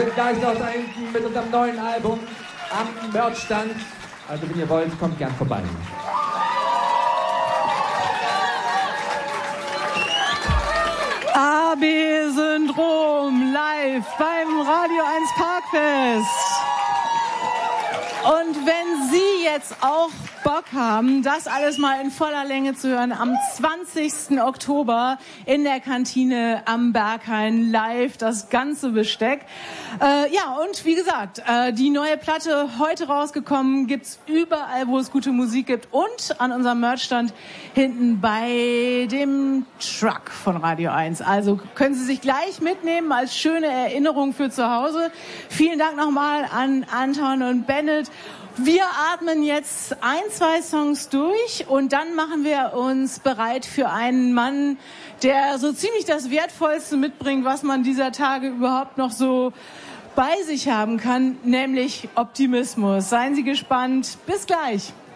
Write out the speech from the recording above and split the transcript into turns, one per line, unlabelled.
sind gleich noch da hinten mit unserem neuen Album am Merchstand. Also wenn ihr wollt, kommt gern vorbei.
AB-Syndrom live beim Radio 1 Parkfest. Und wenn Sie jetzt auch Bock haben, das alles mal in voller Länge zu hören, am 20. Oktober in der Kantine am Berghain live, das ganze Besteck. Ja, und wie gesagt, die neue Platte heute rausgekommen, gibt's überall, wo es gute Musik gibt und an unserem Merchstand hinten bei dem Truck von Radio 1. Also können Sie sich gleich mitnehmen als schöne Erinnerung für zu Hause. Vielen Dank nochmal an Anton und Bennett. Wir atmen jetzt 1, 2 Songs durch und dann machen wir uns bereit für einen Mann, der so ziemlich das Wertvollste mitbringt, was man dieser Tage überhaupt noch so bei sich haben kann, nämlich Optimismus. Seien Sie gespannt. Bis gleich.